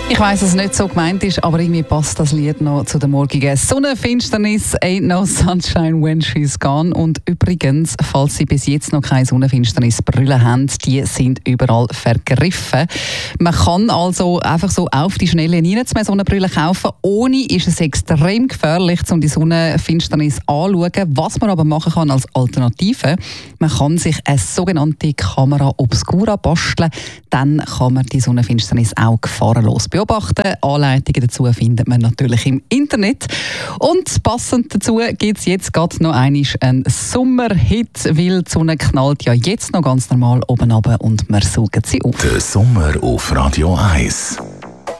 Ich weiss, dass es nicht so gemeint ist, aber irgendwie passt das Lied noch zu der morgigen Sonnenfinsternis. Ain't no sunshine when she's gone. Und übrigens, falls Sie bis jetzt noch keine Sonnenfinsternisbrille haben, die sind überall vergriffen. Man kann also einfach so auf die Schnelle nie mehr Sonnenbrille kaufen. Ohne ist es extrem gefährlich, um die Sonnenfinsternis anzuschauen. Was man aber machen kann als Alternative, man kann sich eine sogenannte Camera Obscura basteln. Dann kann man die Sonnenfinsternis auch gefahrenlos beobachten. Anleitungen dazu findet man natürlich im Internet. Und passend dazu gibt es jetzt gerade noch einen Sommerhit, weil die Sonne knallt ja jetzt noch ganz normal oben runter und wir saugen sie auf. Der Sommer auf Radio 1.